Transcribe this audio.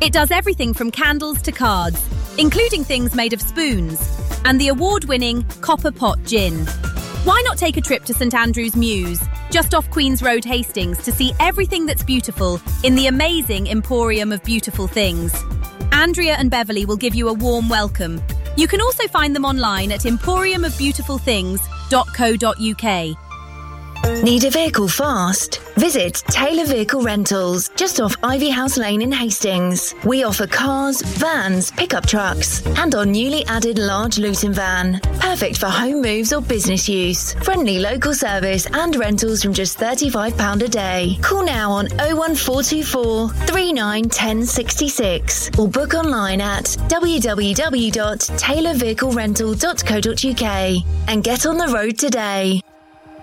It does everything from candles to cards, including things made of spoons, and the award-winning Copper Pot Gin. Why not take a trip to St Andrew's Mews, just off Queen's Road, Hastings, to see everything that's beautiful in the amazing Emporium of Beautiful Things? Andrea and Beverly will give you a warm welcome. You can also find them online at emporiumofbeautifulthings.co.uk. Need a vehicle fast? Visit Taylor Vehicle Rentals, just off Ivy House Lane in Hastings. We offer cars, vans, pickup trucks, and our newly added large Luton van. Perfect for home moves or business use. Friendly local service and rentals from just £35 a day. Call now on 01424 391066 or book online at www.taylorvehiclerental.co.uk and get on the road today.